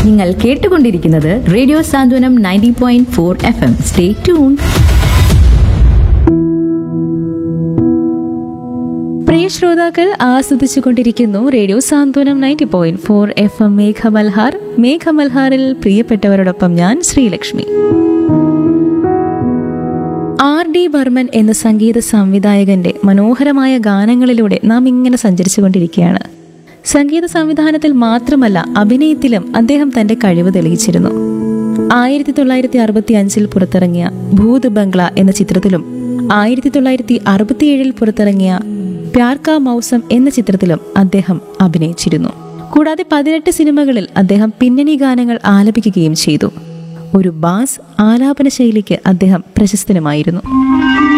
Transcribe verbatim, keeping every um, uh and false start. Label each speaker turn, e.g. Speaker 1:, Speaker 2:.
Speaker 1: നിങ്ങൾ കേട്ടുകൊണ്ടിരിക്കുന്നത് റേഡിയോ സാന്ത്വനം ninety point four F M. Stay tune.
Speaker 2: പ്രിയ ശ്രോതാക്കൾ ആസ്വദിച്ചുകൊണ്ടിരിക്കുന്നു റേഡിയോ സാന്ത്വനം ninety point four F M Meghamalhar. മേഘമൽഹാറിൽ പ്രിയപ്പെട്ടവരോടൊപ്പം ഞാൻ Sreelakshmi. R D Barman എന്ന സംഗീത സംവിധായകന്റെ മനോഹരമായ ഗാനങ്ങളിലൂടെ നാം ഇങ്ങനെ സഞ്ചരിച്ചു കൊണ്ടിരിക്കുകയാണ്. സംഗീത സംവിധാനത്തിൽ മാത്രമല്ല, അഭിനയത്തിലും അദ്ദേഹം തന്റെ കഴിവ് തെളിയിച്ചിരുന്നു. ആയിരത്തി തൊള്ളായിരത്തി അറുപത്തി അഞ്ചിൽ പുറത്തിറങ്ങിയ ഭൂത് ബംഗ്ല എന്ന ചിത്രത്തിലും ആയിരത്തി തൊള്ളായിരത്തി അറുപത്തിയേഴിൽ പുറത്തിറങ്ങിയ പ്യാർ കാ മൗസം എന്ന ചിത്രത്തിലും അദ്ദേഹം അഭിനയിച്ചിരുന്നു. കൂടാതെ പതിനെട്ട് സിനിമകളിൽ അദ്ദേഹം പിന്നണി ഗാനങ്ങൾ ആലപിക്കുകയും ചെയ്തു. ഒരു ബാസ് ആലാപന ശൈലിക്ക് അദ്ദേഹം പ്രശസ്തനുമായിരുന്നു.